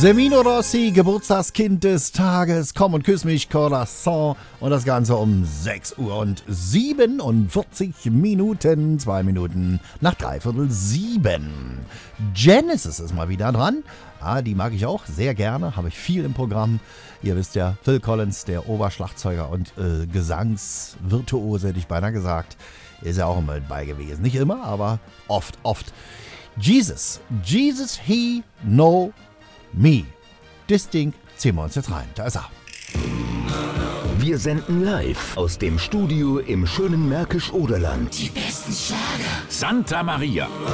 Semino Rossi, Geburtstagskind des Tages. Komm und küss mich, Corazon. Und das Ganze um 6 Uhr und 47 Minuten. 2 Minuten nach 6:45. Genesis ist mal wieder dran. Die mag ich auch sehr gerne. Habe ich viel im Programm. Ihr wisst ja, Phil Collins, der Oberschlagzeuger und Gesangsvirtuose, hätte ich beinahe gesagt. Ist ja auch immer mit bei gewesen. Nicht immer, aber oft. Jesus, he know me. Das Ding ziehen wir uns jetzt rein. Da ist er. Wir senden live aus dem Studio im schönen Märkisch-Oderland. Die besten Schlager. Santa Maria.